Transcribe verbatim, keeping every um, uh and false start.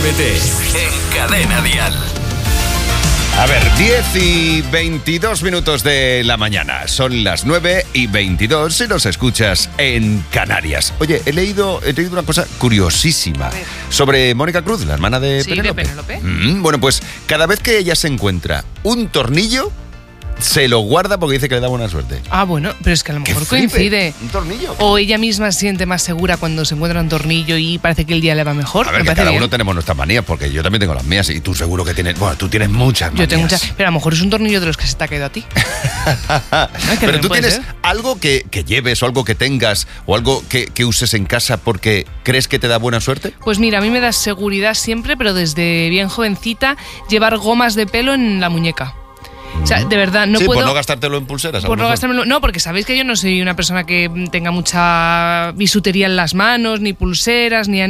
Atrévete en Cadena Dial. A ver, diez y veintidós minutos de la mañana. Son las nueve y veintidós si nos escuchas en Canarias. Oye, he leído, he leído una cosa curiosísima sobre Mónica Cruz, la hermana de Sí, Penélope. de Penélope. Mm, bueno, pues cada vez que ella se encuentra un tornillo, se lo guarda porque dice que le da buena suerte. Ah, bueno, pero es que a lo ¡Qué mejor flipe! coincide. Un tornillo. O ella misma se siente más segura cuando se encuentra un tornillo y parece que el día le va mejor. A ver, Me que parece cada bien. uno tenemos nuestras manías, porque yo también tengo las mías y tú seguro que tienes... Bueno, tú tienes muchas manías. Yo tengo muchas, pero a lo mejor es un tornillo de los que se te ha caído a ti. No, que Pero no tú puede tienes ser. algo que, que lleves o algo que tengas o algo que, que uses en casa porque crees que te da buena suerte. Pues mira, a mí me da seguridad siempre, pero desde bien jovencita, llevar gomas de pelo en la muñeca. O sea, de verdad, no sí, puedo... por no gastártelo en pulseras. a Por lo no mejor. gastármelo. No, porque sabéis que yo no soy una persona que tenga mucha bisutería en las manos, ni pulseras, ni